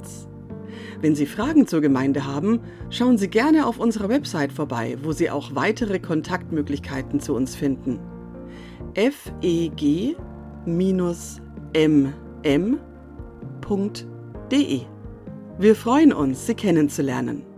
Shownotes. Wenn Sie Fragen zur Gemeinde haben, schauen Sie gerne auf unserer Website vorbei, wo Sie auch weitere Kontaktmöglichkeiten zu uns finden. feg-mm.de. Wir freuen uns, Sie kennenzulernen.